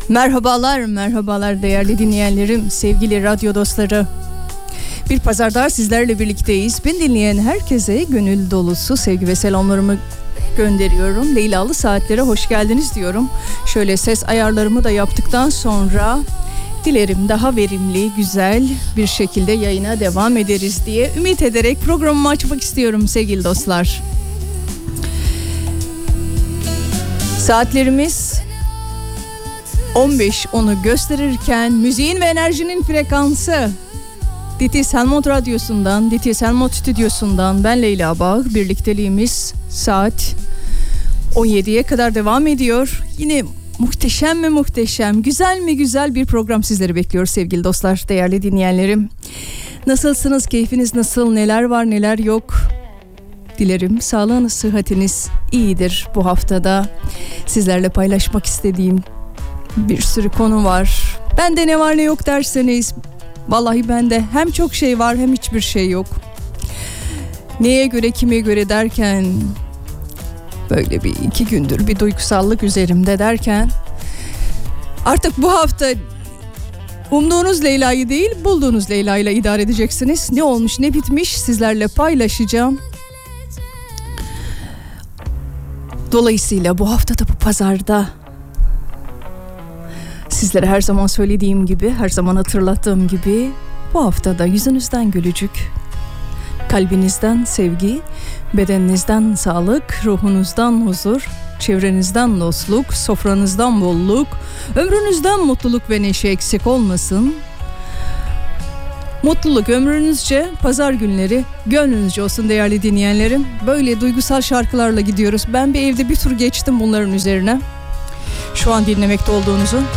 Merhabalar değerli dinleyenlerim, sevgili radyo dostları. Bir pazar daha sizlerle birlikteyiz. Beni dinleyen herkese gönül dolusu sevgi ve selamlarımı gönderiyorum. Leylalı saatlere hoş geldiniz diyorum. Şöyle ses ayarlarımı da yaptıktan sonra dilerim daha verimli, güzel bir şekilde yayına devam ederiz diye ümit ederek programımı açmak istiyorum sevgili dostlar. Saatlerimiz 15.10'u gösterirken müziğin ve enerjinin frekansı DTS Helmut Radyosu'ndan, DTS Helmut Stüdyosu'ndan ben Leyla Bağ. Birlikteliğimiz saat 17'ye kadar devam ediyor. Yine muhteşem mi muhteşem, güzel mi güzel bir program sizleri bekliyor sevgili dostlar, değerli dinleyenlerim. Nasılsınız, keyfiniz nasıl, neler var neler yok? Dilerim sağlığınız, sıhhatiniz iyidir. Bu haftada sizlerle paylaşmak istediğim bir sürü konu var. Bende ne var ne yok derseniz, vallahi bende hem çok şey var hem hiçbir şey yok. Neye göre kime göre derken, böyle bir 2 gündür bir duygusallık üzerimde derken, artık bu hafta umduğunuz Leyla'yı değil bulduğunuz Leyla ile idare edeceksiniz. Ne olmuş ne bitmiş sizlerle paylaşacağım. Dolayısıyla bu haftada, bu pazarda sizlere her zaman söylediğim gibi, her zaman hatırlattığım gibi, bu haftada yüzünüzden gülücük, kalbinizden sevgi, bedeninizden sağlık, ruhunuzdan huzur, çevrenizden dostluk, sofranızdan bolluk, ömrünüzden mutluluk ve neşe eksik olmasın. Mutluluk ömrünüzce, pazar günleri gönlünüzce olsun değerli dinleyenlerim. Böyle duygusal şarkılarla gidiyoruz. Ben bir evde bir tur geçtim bunların üzerine. Şu an dinlemekte olduğunuzu